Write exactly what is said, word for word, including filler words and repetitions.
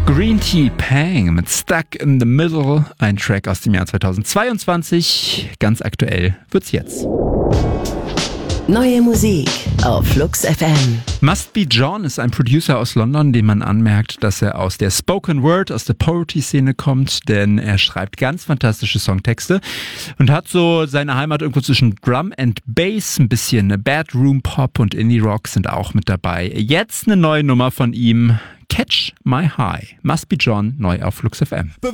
Green Tea Pang mit Stuck in the Middle, ein Track aus dem Jahr zweitausendzweiundzwanzig. Ganz aktuell wird's jetzt. Neue Musik auf Flux F M. Must Be John ist ein Producer aus London, dem man anmerkt, dass er aus der Spoken Word, aus der Poetry-Szene kommt, denn er schreibt ganz fantastische Songtexte und hat so seine Heimat irgendwo zwischen Drum and Bass, ein bisschen Bedroom Pop und Indie Rock sind auch mit dabei. Jetzt eine neue Nummer von ihm, Catch My High. Must Be John, neu auf Flux F M.